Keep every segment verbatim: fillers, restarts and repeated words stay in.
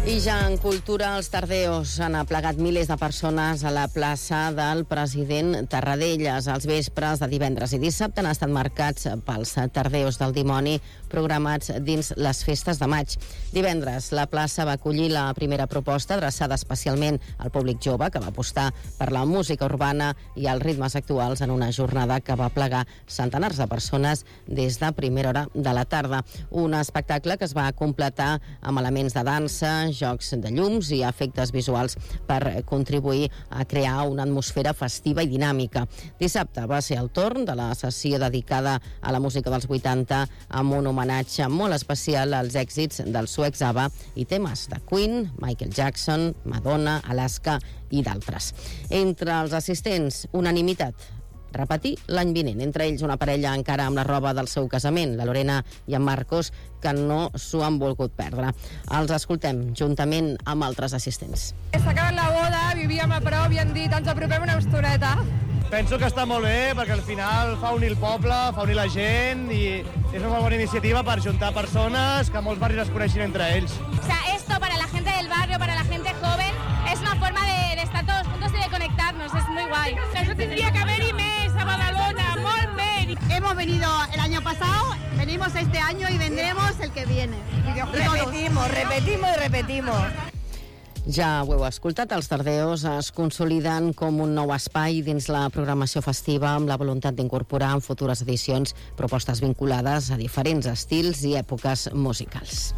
I ja en cultura, els Tardeos han aplegat milers de persones a la plaça del president Tarradellas. Els vespres de divendres i dissabte han estat marcats pels Tardeos del Dimoni programats dins les festes de maig. Divendres, la plaça va acollir la primera proposta adreçada especialment al públic jove, que va apostar per la música urbana i els ritmes actuals en una jornada que va plegar centenars de persones des de primera hora de la tarda. Un espectacle que es va completar amb elements de dansa, jocs de llums i efectes visuals per contribuir a crear una atmosfera festiva i dinàmica. Dissabte va ser el torn de la sessió dedicada a la música dels vuitanta amb un homenatge molt especial als èxits dels suecs ABBA i temes de Queen, Michael Jackson, Madonna, Alaska i d'altres. Entre els assistents, unanimitat. Repetir l'any vinent. Entre ells una parella encara amb la roba del seu casament, la Lorena i en Marcos, que no s'ho han volgut perdre. Els escoltem juntament amb altres assistents. S'ha acabat la boda, vivíem a prop i han dit ens apropem una estoneta. Penso que està molt bé perquè al final fa unir el poble, fa unir la gent i és una bona iniciativa per juntar persones que molts barris es coneixin entre ells. O sea, esto para la gente del barrio, para la gente joven, es una forma de, de estar todos juntos y de conectarnos, es muy guay. Eso tendría que haber y més a Badalona, molt més. Hemos venido el año pasado, venimos este año y vendremos el que viene. Repetimos, repetimos y repetimos. Ja ho heu escoltat, els Tardeos es consoliden com un nou espai dins la programació festiva amb la voluntat d'incorporar en futures edicions propostes vinculades a diferents estils i èpoques musicals.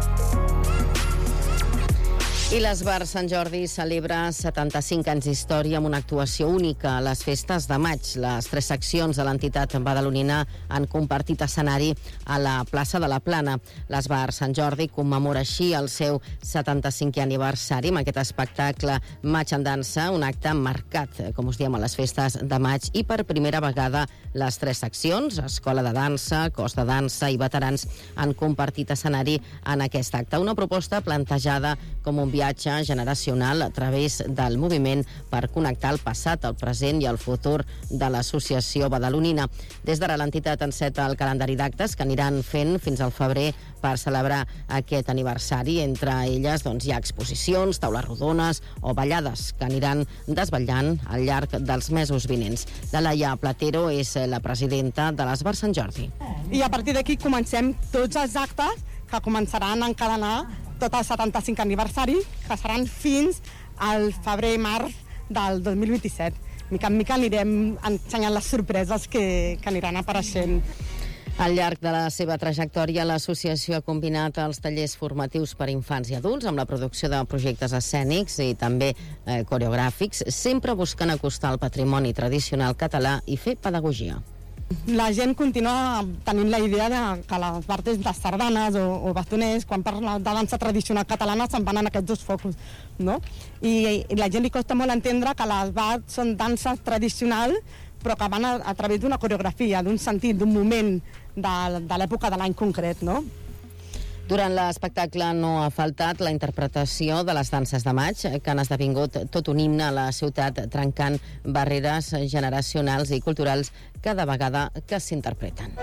I l'Esbar Sant Jordi celebra setanta-cinc anys d'història amb una actuació única a les festes de maig. Les tres seccions de l'entitat badalonina han compartit escenari a la plaça de la Plana. L'Esbar Sant Jordi commemora així el seu setanta-cinquè aniversari amb aquest espectacle Maig en Dansa, un acte marcat, com us diem, a les festes de maig, i per primera vegada les tres seccions, Escola de Dansa, Cos de Dansa i Veterans, han compartit escenari en aquest acte. Una proposta plantejada com un viatge generacional a través del moviment per connectar el passat, el present i el futur de l'associació badalonina. Des d'ara l'entitat enceta el calendari d'actes que aniran fent fins al febrer per celebrar aquest aniversari. Entre elles doncs, hi ha exposicions, taules rodones o ballades que aniran desvetllant al llarg dels mesos vinents. La Laia Platero és la presidenta de l'Esbar Sant Jordi. I a partir d'aquí comencem tots els actes que començaran a encadenar tot el setanta-cinquè aniversari, que seran fins al febrer-març del dos mil vint-i-set. Mica en mica anirem ensenyant les sorpreses que, que aniran apareixent. Al llarg de la seva trajectòria, l'associació ha combinat els tallers formatius per a infants i adults amb la producció de projectes escènics i també eh, coreogràfics, sempre buscant acostar el patrimoni tradicional català i fer pedagogia. La gent continua tenint la idea de que les parts de sardanes o, o bastoners, quan parla de dansa tradicional catalana, se'n van en aquests dos focus, no? I, i la gent li costa molt entendre que les bars són danses tradicionals, però que van a, a través d'una coreografia, d'un sentit, d'un moment de, de l'època de l'any concret, no? Durant l'espectacle no ha faltat la interpretació de les danses de maig, que han esdevingut tot un himne a la ciutat, trencant barreres generacionals i culturals cada vegada que s'interpreten.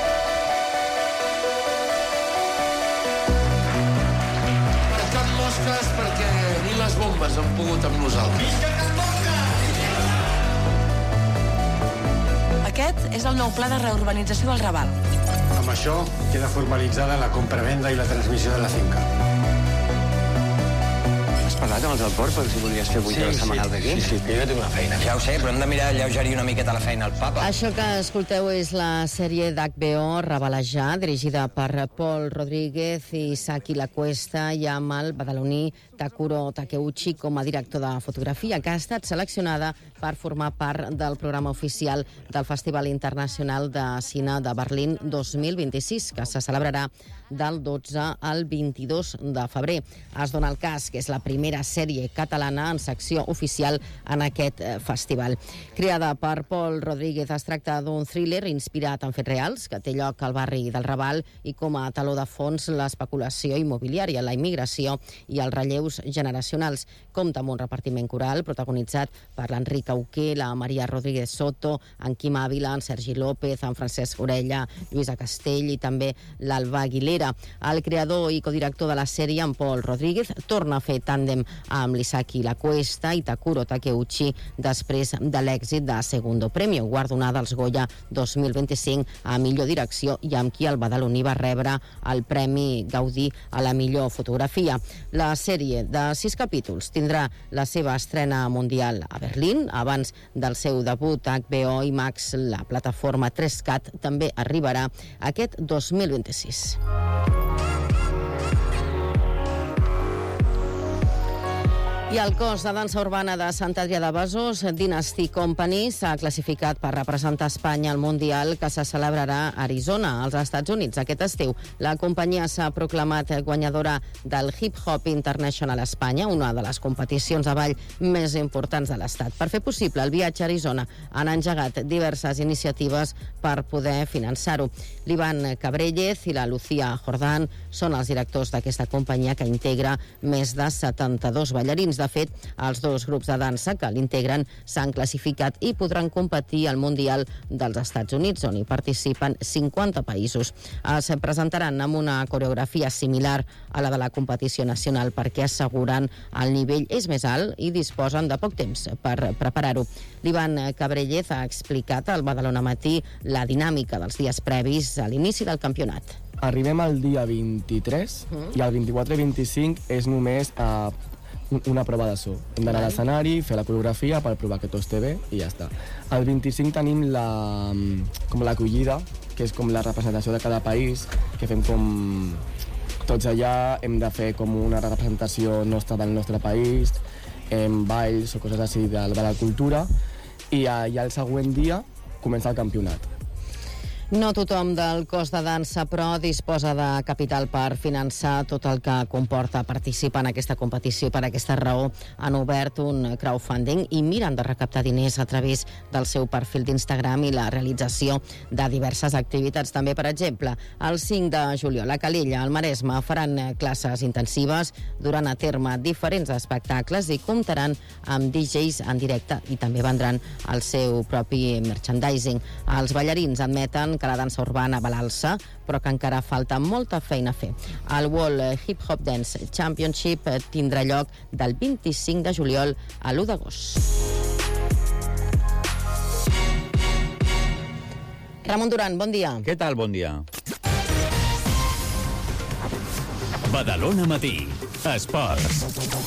Can Mosques perquè ni les bombes han pogut amb nosaltres. Visca Can Mosques! Aquest és el nou pla de reurbanització del Raval. Amb això queda formalitzada la compra-venda i la transmissió de la finca. Has parlat amb els del port per si volies fer vuit hores setmanals d'aquí? Sí, sí, que jo tinc una feina. Ja ho sé, però hem de mirar alleugerir una miqueta la feina al papa. Això que escolteu és la sèrie d'H B O Ravalejar, dirigida per Pol Rodríguez i Saki Lacuesta, i amb el badaloní Takuro Takeuchi com a director de fotografia, que ha estat seleccionada per formar part del programa oficial del Festival Internacional de Cine de Berlín dos mil vint-i-sis, que se celebrarà del dotze al vint-i-dos de febrer. Es dona el cas que és la primera sèrie sèrie catalana en secció oficial en aquest festival. Creada per Pol Rodríguez, es tracta d'un thriller inspirat en fets reals que té lloc al barri del Raval i com a taló de fons l'especulació immobiliària, la immigració i els relleus generacionals. Compta amb un repartiment coral protagonitzat per l'Enric Auqué, la Maria Rodríguez Soto, en Quim Ávila, en Sergi López, en Francesc Orella, Lluïsa Castell i també l'Alba Aguilera. El creador i codirector de la sèrie, en Pol Rodríguez, torna a fer tàndem amb l'Isaki Lacuesta i Takuro Takeuchi després de l'èxit de Segundo Premio, guardonada als Goya dos mil vint-i-cinc a millor direcció i amb qui el badaloní va rebre el Premi Gaudí a la millor fotografia. La sèrie de sis capítols tindrà la seva estrena mundial a Berlín. Abans del seu debut a H B O i Max, la plataforma tres cat també arribarà aquest dos mil vint-i-sis. I el cos de dansa urbana de Sant Adrià de Besòs, Dynasty Company, s'ha classificat per representar Espanya al Mundial que se celebrarà a Arizona, als Estats Units, aquest estiu. La companyia s'ha proclamat guanyadora del Hip Hop International Espanya, una de les competicions de ball més importants de l'Estat. Per fer possible el viatge a Arizona han engegat diverses iniciatives per poder finançar-ho. L'Ivan Cabrellez i la Lucía Jordán són els directors d'aquesta companyia que integra més de setanta-dos ballarins. De fet, els dos grups de dansa que l'integren s'han classificat i podran competir al Mundial dels Estats Units, on hi participen cinquanta països. Es presentaran amb una coreografia similar a la de la competició nacional perquè asseguren el nivell és més alt i disposen de poc temps per preparar-ho. L'Ivan Cabrellez ha explicat al Badalona Matí la dinàmica dels dies previs a l'inici del campionat. Arribem al dia vint-i-tres mm. i el vint-i-quatre i vint-i-cinc és només a una prova de so. Hem d'anar a l'escenari, fer la coreografia per provar que tot esté bé i ja està. El vint-i-cinc tenim la, com l'acollida, que és com la representació de cada país, que fem com tots allà, hem de fer com una representació nostra del nostre país, en balls o coses així de, de la cultura, i ja el següent dia comença el campionat. No tothom del cos de dansa, però, disposa de capital per finançar tot el que comporta participar en aquesta competició. Per aquesta raó han obert un crowdfunding i miren de recaptar diners a través del seu perfil d'Instagram i la realització de diverses activitats. També, per exemple, el cinc de juliol a Calella, al Maresme, faran classes intensives, duran a terme diferents espectacles i comptaran amb D Js en directe i també vendran el seu propi merchandising. Els ballarins admeten que la dansa urbana va a l'alça, però que encara falta molta feina a fer. El World Hip Hop Dance Championship tindrà lloc del vint-i-cinc de juliol a l'u d'agost. Ramon Duran, bon dia. Què tal? Bon dia. Badalona Matí, esports.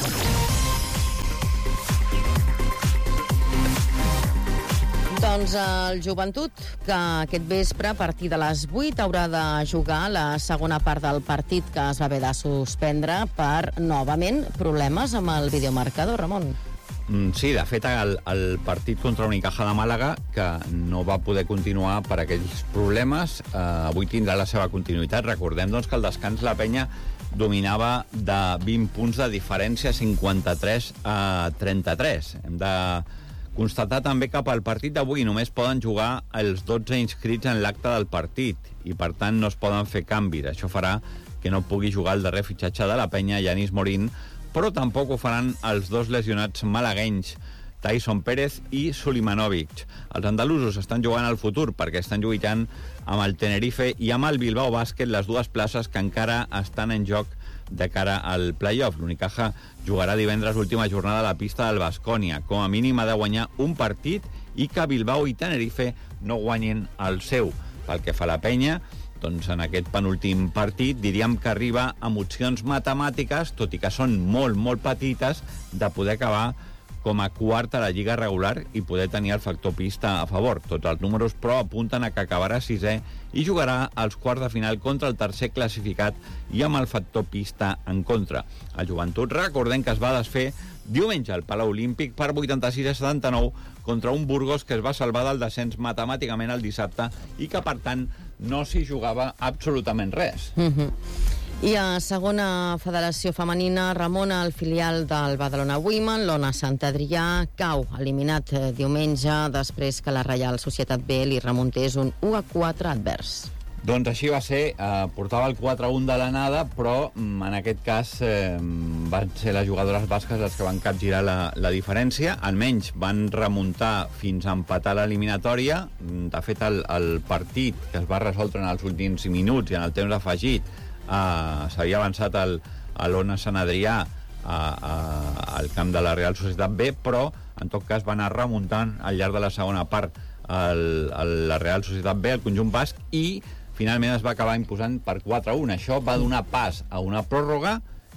Doncs el Joventut, que aquest vespre, a partir de les vuit, haurà de jugar la segona part del partit que es va haver de suspendre per, novament, problemes amb el videomarcador, Ramon. Sí, de fet, el, el partit contra Unicaja de Màlaga, que no va poder continuar per aquells problemes, eh, avui tindrà la seva continuïtat. Recordem doncs, que al descans la penya dominava de vint punts de diferència, cinquanta-tres a trenta-tres. Hem de constatar també que pel partit d'avui només poden jugar els dotze inscrits en l'acte del partit i, per tant, no es poden fer canvis. Això farà que no pugui jugar el darrer fitxatge de la penya, Yanis Morín, però tampoc ho faran els dos lesionats malaguenys, Tyson Pérez i Sulimanovic. Els andalusos estan jugant al futur perquè estan lluitant amb el Tenerife i amb el Bilbao Bàsquet, les dues places que encara estan en joc de cara al play-off. L'Unicaja jugarà divendres l'última jornada a la pista del Baskonia. Com a mínim ha de guanyar un partit i que Bilbao i Tenerife no guanyin el seu. Pel que fa a la penya, doncs en aquest penúltim partit diríem que arriba amb opcions matemàtiques, tot i que són molt, molt petites, de poder acabar com a quart a la lliga regular i poder tenir el factor pista a favor. Tots els números, però, apunten a que acabarà sisè i jugarà als quarts de final contra el tercer classificat i amb el factor pista en contra. El Joventut, recordem que es va desfer diumenge al Palau Olímpic per vuitanta-sis a setanta-nou contra un Burgos que es va salvar del descens matemàticament el dissabte i que, per tant, no s'hi jugava absolutament res. Mm-hmm. I a segona federació femenina, Ramona, el filial del Badalona Women, l'Ona Sant Adrià, cau, eliminat diumenge després que la Reial Societat B li remuntés un u a quatre advers. Doncs així va ser, eh, portava el quatre a un de l'anada, però mm, en aquest cas eh, van ser les jugadores basques les que van capgirar la, la diferència, almenys van remuntar fins a empatar l'eliminatòria. De fet, el, el partit que es va resoldre en els últims minuts i en el temps afegit eh, s'havia avançat el, a l'Ona Sant Adrià a, a, al camp de la Real Societat B, però en tot cas va anar remuntant al llarg de la segona part el, el, la Real Societat B, el conjunt basc, i finalment es va acabar imposant per quatre a un. Això va donar pas a una pròrroga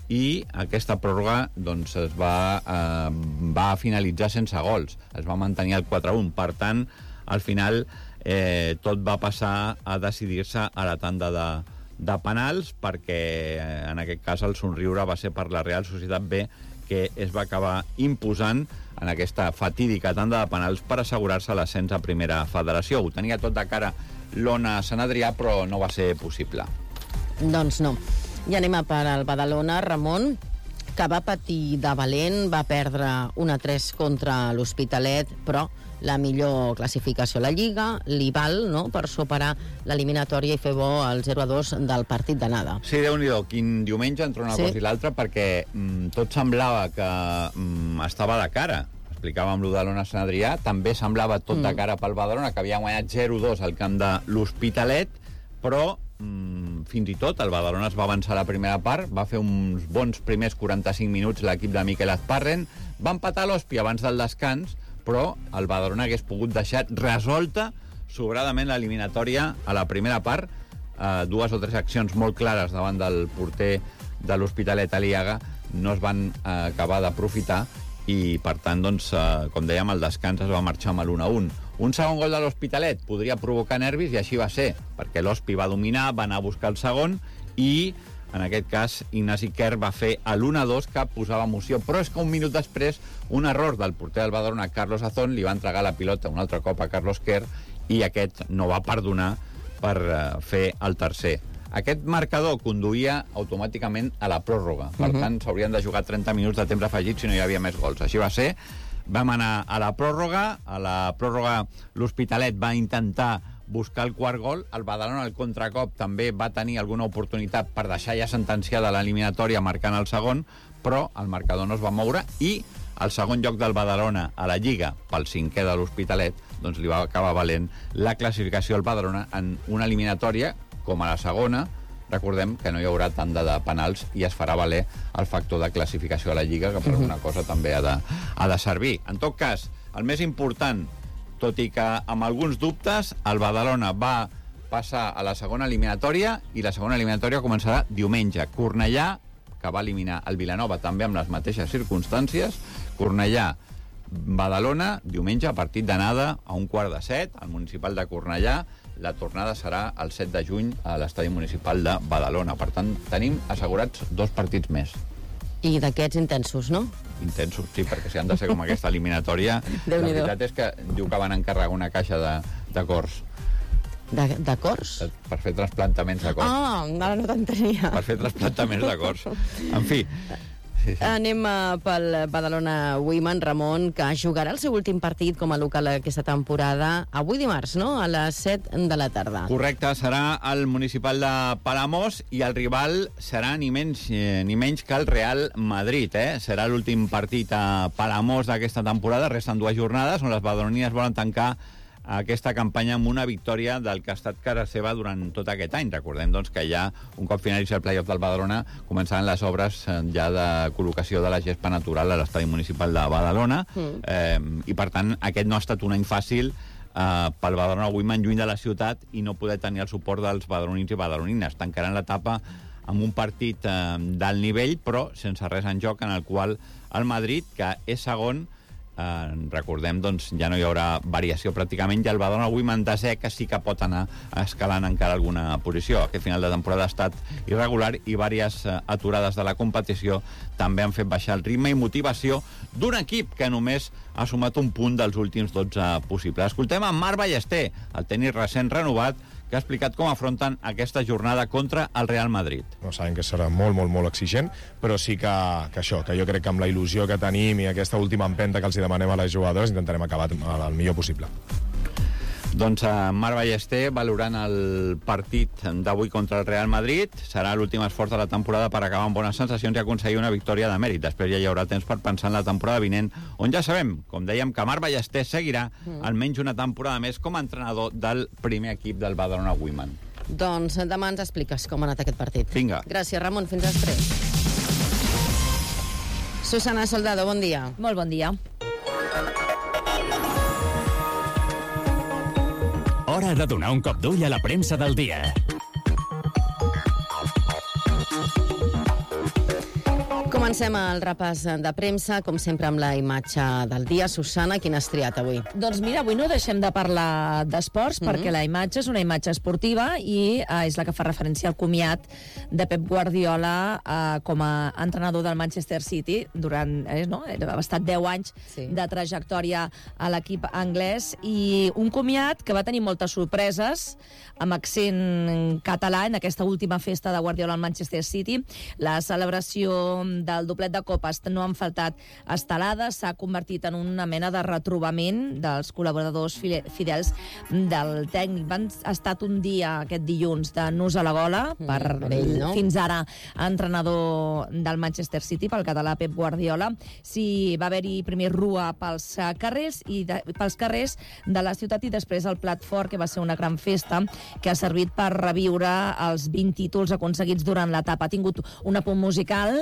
i aquesta pròrroga doncs, es va, eh, va finalitzar sense gols. Es va mantenir el quatre a un. Per tant, al final, eh, tot va passar a decidir-se a la tanda de, de penals, perquè en aquest cas el somriure va ser per la Real Societat B, que es va acabar imposant en aquesta fatídica tanda de penals per assegurar-se l'ascens a primera federació. Ho tenia tot de cara l'Ona Sant Adrià, però no va ser possible. Doncs no. I anem a per al Badalona, Ramon, que va patir de valent, va perdre un a tres contra l'Hospitalet, però la millor classificació a la Lliga li val, no?, per superar l'eliminatòria i fer bo el zero a dos del partit d'anada. Sí, Déu-n'hi-do, quin diumenge entre una sí. cosa i l'altra, perquè mm, tot semblava que mm, estava a la cara. Explicàvem lo de l'Ona Sant Adrià, també semblava tot mm. de cara pel Badalona, que havia guanyat zero a dos al camp de l'Hospitalet, però mm, fins i tot el Badalona es va avançar a la primera part, va fer uns bons primers quaranta-cinc minuts l'equip de Miquel Azparren, va empatar l'Hospi abans del descans, però el Badalona hagués pogut deixar resolta sobradament l'eliminatòria a la primera part, eh, dues o tres accions molt clares davant del porter de l'Hospitalet, Aliaga, no es van eh, acabar d'aprofitar, i per tant, doncs, eh, com dèiem, el descans es va marxar amb l'un a un. Un segon gol de l'Hospitalet podria provocar nervis, i així va ser, perquè l'Hospi va dominar, va anar a buscar el segon, i en aquest cas Ignasi Kerr va fer l'un a dos, que posava emoció, però és que un minut després un error del porter del Badalona, Carlos Azón, li va entregar la pilota un altre cop a Carlos Kerr, i aquest no va perdonar per eh, fer el tercer. Aquest marcador conduïa automàticament a la pròrroga. Per uh-huh. tant, s'haurien de jugar trenta minuts de temps afegit si no hi havia més gols. Així va ser. Vam anar a la pròrroga. A la pròrroga l'Hospitalet va intentar buscar el quart gol. El Badalona, al contracop, també va tenir alguna oportunitat per deixar ja sentenciada l'eliminatòria marcant el segon, però el marcador no es va moure, i el segon lloc del Badalona a la Lliga pel cinquè de l'Hospitalet doncs li va acabar valent la classificació al Badalona en una eliminatòria com a la segona. Recordem que no hi haurà tanda de penals i es farà valer el factor de classificació a la Lliga, que per alguna cosa també ha de, ha de servir. En tot cas, el més important, tot i que amb alguns dubtes, el Badalona va passar a la segona eliminatòria, i la segona eliminatòria començarà diumenge. Cornellà, que va eliminar el Vilanova també amb les mateixes circumstàncies. Cornellà, Badalona, diumenge, a partit d'anada a un quart de set, al municipal de Cornellà. La tornada serà el set de juny a l'estadi municipal de Badalona. Per tant, tenim assegurats dos partits més. I d'aquests intensos, no? Intensos, sí, perquè si han de ser com aquesta eliminatòria, la veritat és que diu que van encarregar una caixa de, de cors. De, de cors? Per fer trasplantaments de cors. Ah, ara no t'entenia. Per fer trasplantaments de cors. En fi... Sí, sí. Anem uh, pel Badalona Women, Ramon, que jugarà el seu últim partit com a local aquesta temporada avui dimarts, no?, a les set de la tarda. Correcte, serà el municipal de Palamós, i el rival serà ni menys eh, ni menys que el Real Madrid, eh? Serà l'últim partit a Palamós d'aquesta temporada, resten dues jornades on les badalonines volen tancar aquesta campanya amb una victòria del que ha estat cara seva durant tot aquest any. Recordem, doncs, que ja, un cop finalitza el playoff del Badalona, començaran les obres ja de col·locació de la gespa natural a l'estadi municipal de Badalona, mm. eh, i per tant aquest no ha estat un any fàcil eh, pel Badalona Women, lluny de la ciutat, i no poder tenir el suport dels badalonins i badalonines. Tancaran l'etapa amb un partit eh, d'alt nivell, però sense res en joc, en el qual el Madrid, que és segon, Eh, recordem, doncs, ja no hi haurà variació pràcticament, i el Badalona Women desè, que sí que pot anar escalant encara alguna posició. Aquest final de temporada ha estat irregular, i diverses eh, aturades de la competició també han fet baixar el ritme i motivació d'un equip que només ha sumat un punt dels últims dotze possibles. Escoltem a Marc Ballester, el tenis recent renovat, que ha explicat com afronten aquesta jornada contra el Real Madrid. No, sabem que serà molt, molt, molt exigent, però sí que, que això, que jo crec que amb la il·lusió que tenim i aquesta última empenta que els demanem a les jugadores intentarem acabar el millor possible. Doncs Marc Ballester, valorant el partit d'avui contra el Real Madrid, serà l'últim esforç de la temporada per acabar amb bones sensacions i aconseguir una victòria de mèrit. Després ja hi haurà temps per pensar en la temporada vinent, on ja sabem, com dèiem, que Marc Ballester seguirà almenys una temporada més com a entrenador del primer equip del Badalona Women. Doncs demà ens expliques com ha anat aquest partit. Vinga. Gràcies, Ramon. Fins després. Susana Soldado, bon dia. Molt bon dia. Hora de donar un cop d'ull a la premsa del dia. Comencem el repàs de premsa, com sempre amb la imatge del dia. Susana, quin has triat avui? Doncs mira, avui no deixem de parlar d'esports, mm-hmm. perquè la imatge és una imatge esportiva i eh, és la que fa referència al comiat de Pep Guardiola eh, com a entrenador del Manchester City durant, eh, no? Ha estat deu anys sí. de trajectòria a l'equip anglès i un comiat que va tenir moltes sorpreses amb accent català en aquesta última festa de Guardiola al Manchester City. La celebració del doblet de copes no han faltat estelades, s'ha convertit en una mena de retrobament dels col·laboradors fidels del tècnic. Van estat un dia, aquest dilluns, de nus a la gola, per mm, ell, no? fins ara entrenador del Manchester City, pel català Pep Guardiola. Sí, va haver-hi primer rua pels carrers i de, pels carrers de la ciutat i després el plat fort, que va ser una gran festa que ha servit per reviure els vint títols aconseguits durant l'etapa. Ha tingut un apunt musical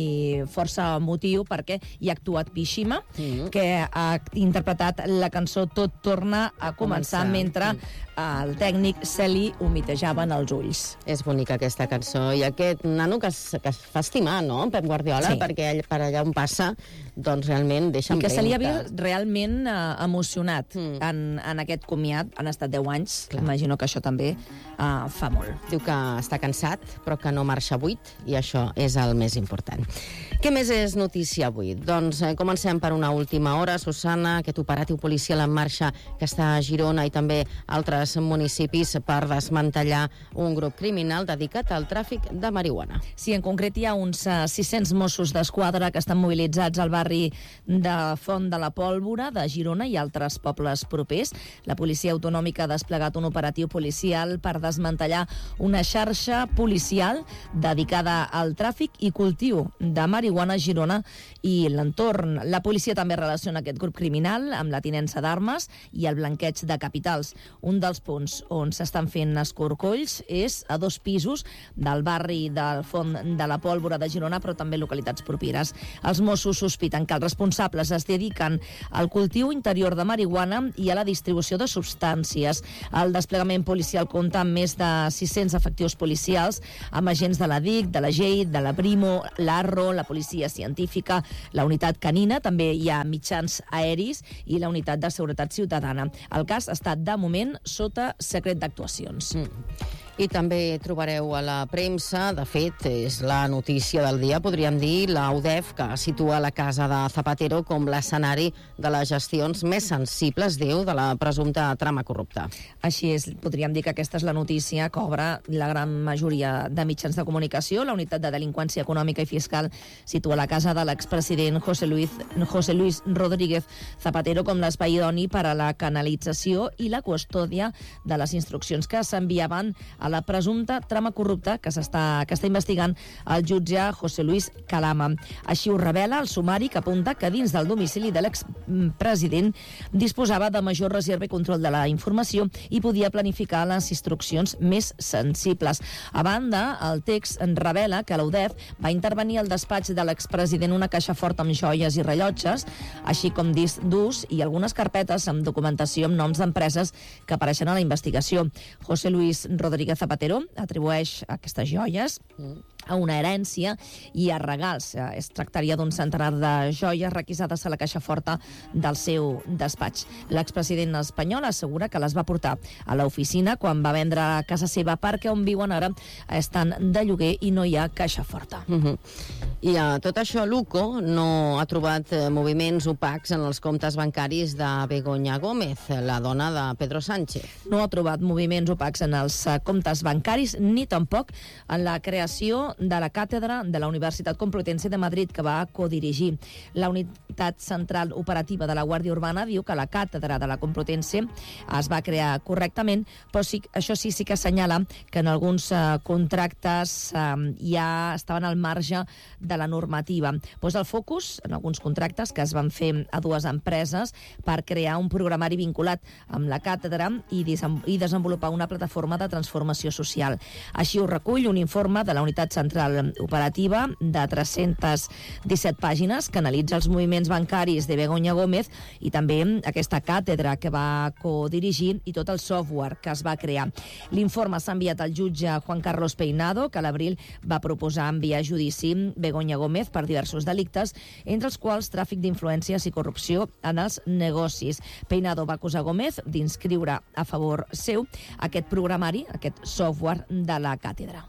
i força emotiu perquè hi ha actuat Pishima, mm-hmm. que ha interpretat la cançó Tot torna a començar, començar. mentre mm. el tècnic se li humitejaven els ulls. És bonica aquesta cançó i aquest nano que es, que es fa estimar, no?, Pep Guardiola, sí. perquè ell, per allà on passa, doncs realment deixa I que se li ha empremta. vist realment eh, emocionat mm. en, en aquest comiat. Han estat deu anys, Clar. imagino que això també eh, fa molt. Diu que està cansat, però que no marxa buit, i això és el més important. Què més és notícia avui? Doncs eh, comencem per una última hora. Susana, aquest operatiu policial en marxa que està a Girona i també altres municipis per desmantellar un grup criminal dedicat al tràfic de marihuana. Sí, en concret hi ha uns uh, sis-cents Mossos d'Esquadra que estan mobilitzats al barri de Font de la Pólvora, de Girona i altres pobles propers. La policia autonòmica ha desplegat un operatiu policial per desmantellar una xarxa policial dedicada al tràfic i cultiu de marihuana a Girona i l'entorn. La policia també relaciona aquest grup criminal amb la tinença d'armes i el blanqueig de capitals. Un dels punts on s'estan fent escorcolls és a dos pisos del barri del Font de la Pólvora de Girona, però també localitats properes. Els Mossos sospiten que els responsables es dediquen al cultiu interior de marihuana i a la distribució de substàncies. El desplegament policial compta amb més de sis-cents efectius policials, amb agents de la D I C, de la G E I, de la Brimo, l'Arro, la policia científica, la unitat canina, també hi ha mitjans aeris i la unitat de seguretat ciutadana. El cas està, de moment, sota secret d'actuacions. Mm. I també trobareu a la premsa, de fet, és la notícia del dia, podríem dir, la U D E F, que situa la casa de Zapatero com l'escenari de les gestions més sensibles, diu, de la presumpta trama corrupta. Així és, podríem dir que aquesta és la notícia que obre la gran majoria de mitjans de comunicació. La unitat de delinqüència econòmica i fiscal situa la casa de l'expresident José Luis, José Luis Rodríguez Zapatero com l'espai idoni per a la canalització i la custòdia de les instruccions que s'enviaven a la presumpta trama corrupta que s'està que està investigant el jutge José Luis Calama. Així ho revela el sumari, que apunta que dins del domicili de l'expresident disposava de major reserva i control de la informació i podia planificar les instruccions més sensibles. A banda, el text revela que la U D E F va intervenir al despatx de l'expresident una caixa forta amb joies i rellotges, així com discs durs i algunes carpetes amb documentació amb noms d'empreses que apareixen a la investigació. José Luis Rodríguez Zapatero atribueix aquestes joies a una herència i a regals. Es tractaria d'un centenar de joies requisades a la caixa forta del seu despatx. L'expresident espanyol assegura que les va portar a l'oficina quan va vendre casa seva perquè on viuen ara estan de lloguer i no hi ha caixa forta. Uh-huh. I a tot això, l'U C O no ha trobat eh, moviments opacs en els comptes bancaris de Begoña Gómez, la dona de Pedro Sánchez. No ha trobat moviments opacs en els eh, comptes bancaris ni tampoc en la creació de la càtedra de la Universitat Complutense de Madrid, que va codirigir. La unitat central operativa de la Guàrdia Urbana diu que la càtedra de la Complutense es va crear correctament, però sí, això sí, sí que assenyala que en alguns eh, contractes eh, ja estaven al marge de la normativa. Posa el focus en alguns contractes que es van fer a dues empreses per crear un programari vinculat amb la càtedra i, i desenvolupar una plataforma de transformació social. Així ho recull un informe de la unitat central operativa de tres-centes disset pàgines que analitza els moviments bancaris de Begoña Gómez i també aquesta càtedra que va codirigir i tot el software que es va crear. L'informe s'ha enviat al jutge Juan Carlos Peinado, que a l'abril va proposar enviar a judici Begoña Gómez per diversos delictes, entre els quals tràfic d'influències i corrupció en els negocis. Peinado va acusar Gómez d'inscriure a favor seu aquest programari, aquest software de la càtedra.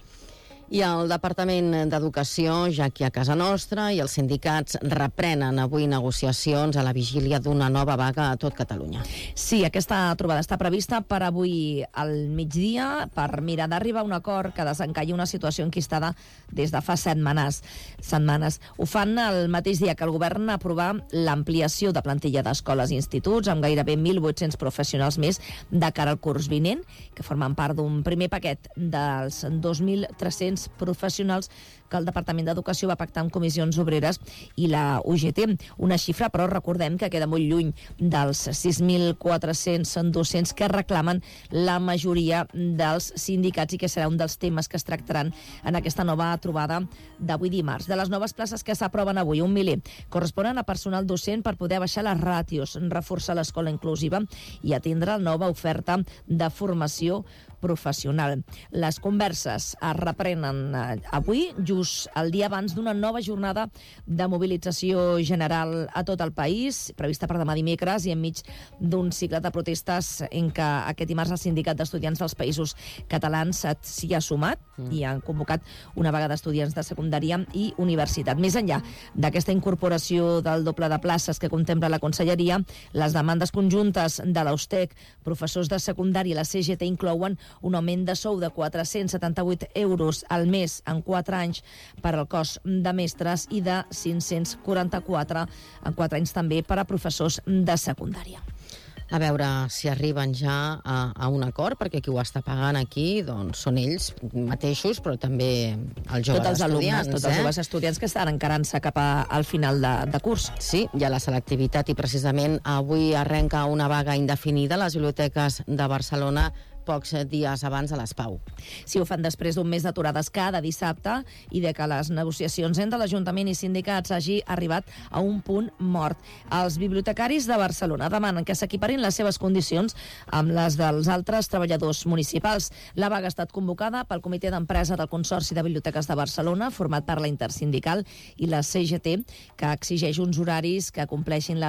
I el Departament d'Educació, ja aquí a casa nostra, i els sindicats reprenen avui negociacions a la vigília d'una nova vaga a tot Catalunya. Sí, aquesta trobada està prevista per avui al migdia per mirar d'arribar a un acord que desencalli una situació enquistada des de fa setmanes. setmanes. Ho fan el mateix dia que el govern aprovar l'ampliació de plantilla d'escoles i instituts amb gairebé mil vuit-cents professionals més de cara al curs vinent, que formen part d'un primer paquet dels dos mil tres-cents professionals que el Departament d'Educació va pactar amb comissions obreres i la U G T. Una xifra, però recordem que queda molt lluny dels sis mil quatre-cents docents que reclamen la majoria dels sindicats i que serà un dels temes que es tractaran en aquesta nova trobada d'avui dimarts. De les noves places que s'aproven avui, un miler corresponen a personal docent per poder baixar les ràtios, reforçar l'escola inclusiva i atendre la nova oferta de formació professional. Les converses es reprenen avui, just el dia abans d'una nova jornada de mobilització general a tot el país, prevista per demà dimecres i enmig d'un cicle de protestes en què aquest dimarts el Sindicat d'Estudiants dels Països Catalans s'hi ha sumat mm. i han convocat una vaga d'estudiants de secundària i universitat. Més enllà d'aquesta incorporació del doble de places que contempla la Conselleria, les demandes conjuntes de l'Austec, professors de secundària i la C G T inclouen un augment de sou de quatre-cents setanta-vuit euros al mes en quatre anys per al cos de mestres i de cinc-cents quaranta-quatre en quatre anys també per a professors de secundària. A veure si arriben ja a, a un acord, perquè qui ho està pagant aquí doncs, són ells mateixos, però també els joves tots els estudiants. Alumnes, tots eh? els joves estudiants que estan encarant-se cap a, al final de, de curs. Sí, hi ha la selectivitat i precisament avui arrenca una vaga indefinida a les biblioteques de Barcelona pocs dies abans a les Pau. Sí, ho fan després d'un mes d'aturades cada dissabte i de que les negociacions entre l'Ajuntament i sindicats hagi arribat a un punt mort. Els bibliotecaris de Barcelona demanen que s'equiparin les seves condicions amb les dels altres treballadors municipals. La vaga ha estat convocada pel Comitè d'Empresa del Consorci de Biblioteques de Barcelona, format per la Intersindical i la C G T, que exigeix uns horaris que compleixin la